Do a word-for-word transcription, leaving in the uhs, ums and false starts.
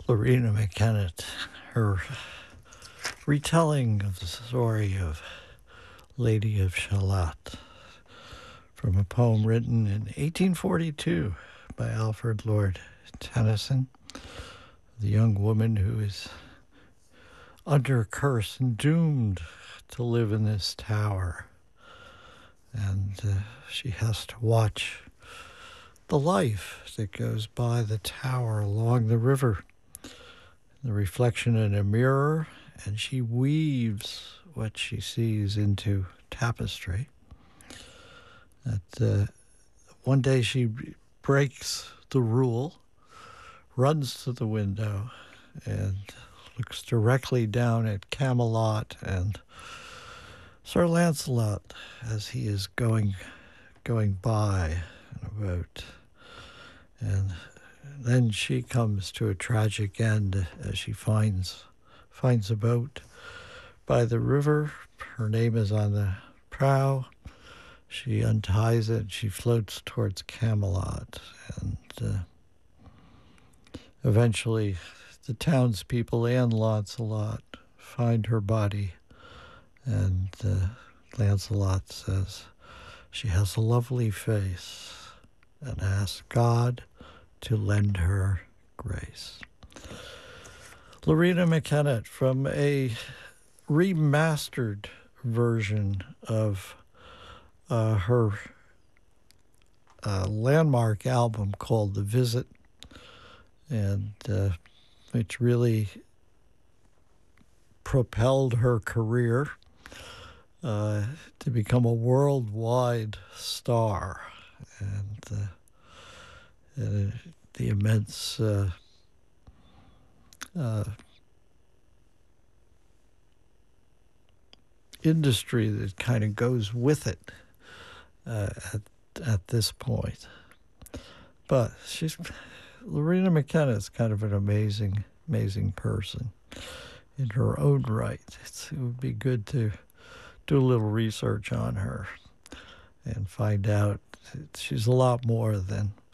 Lorena McKenna, her retelling of the story of Lady of Shalott from a poem written in eighteen forty-two by Alfred Lord Tennyson, the young woman who is under curse and doomed to live in this tower. And uh, she has to watch the life that goes by the tower along the river, the reflection in a mirror, and she weaves what she sees into tapestry. That uh, one day she breaks the rule, runs to the window, and looks directly down at Camelot and Sir Lancelot as he is going going by in a boat. And then she comes to a tragic end as she finds finds a boat by the river. Her name is on the prow. She unties it. She floats towards Camelot. And uh, eventually the townspeople and Lancelot find her body. And uh, Lancelot says she has a lovely face and asks God to lend her grace. Lorena McKenna from a remastered version of uh, her uh, landmark album called The Visit, and uh, which really propelled her career uh, to become a worldwide star. And uh, Uh, the immense uh, uh, industry that kind of goes with it uh, at at this point. But she's Lorena McKenna is kind of an amazing, amazing person in her own right. It's, it would be good to do a little research on her and find out that she's a lot more than